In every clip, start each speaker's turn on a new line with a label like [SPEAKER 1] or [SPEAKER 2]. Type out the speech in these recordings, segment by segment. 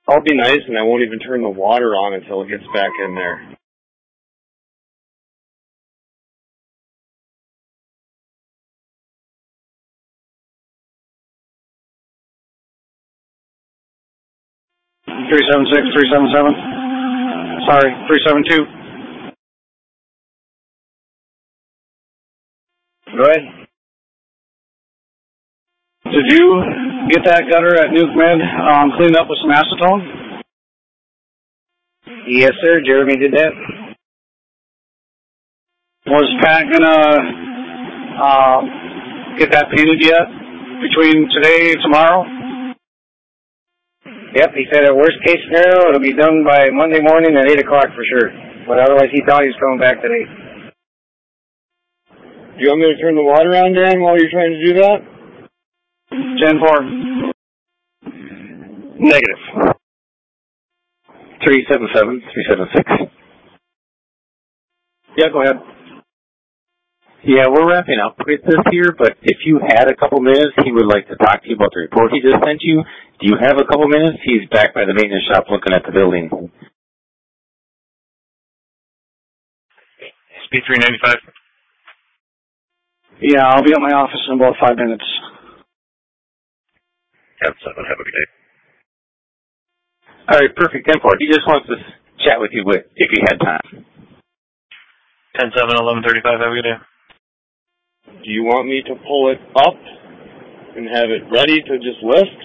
[SPEAKER 1] I'll be nice and I won't even turn the water on until it gets back in there.
[SPEAKER 2] Three 377. Sorry, 372.
[SPEAKER 1] Go ahead.
[SPEAKER 2] Did you get that gutter at Nuke Med cleaned up with some acetone?
[SPEAKER 1] Yes, sir. Jeremy did that.
[SPEAKER 2] Was Pat gonna get that painted yet between today and tomorrow?
[SPEAKER 1] Yep, he said at worst case scenario it'll be done by Monday morning at 8 o'clock for sure. But otherwise he thought he was coming back today. Do you want me to turn the water on, Dan, while you're trying to do that?
[SPEAKER 2] Gen 4.
[SPEAKER 1] Negative. 377, 376.
[SPEAKER 2] Yeah, go ahead.
[SPEAKER 3] Yeah, we're wrapping up with this here, but if you had a couple minutes, he would like to talk to you about the report he just sent you. Do you have a couple minutes? He's back by the maintenance shop looking at the building.
[SPEAKER 4] Speed 395.
[SPEAKER 2] Yeah, I'll be at my office in about 5 minutes.
[SPEAKER 4] 10-7, have a good day.
[SPEAKER 3] All right, perfect. 10-4. He just wants to chat with you if you had time.
[SPEAKER 4] 10-7, 11:35, have a good day.
[SPEAKER 1] Do you want me to pull it up and have it ready to just lift?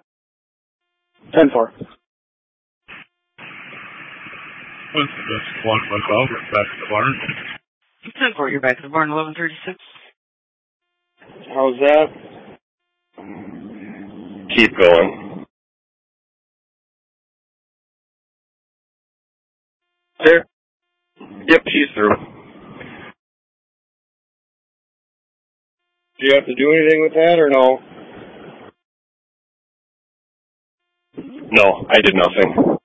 [SPEAKER 2] 10-4.
[SPEAKER 5] That's one myself. Back to the barn.
[SPEAKER 6] 10-4, you're back to the barn, 11:36.
[SPEAKER 1] How's that?
[SPEAKER 4] Keep going.
[SPEAKER 1] There.
[SPEAKER 4] Yep, she's through.
[SPEAKER 1] Do you have to do anything with that or no?
[SPEAKER 4] No, I did nothing.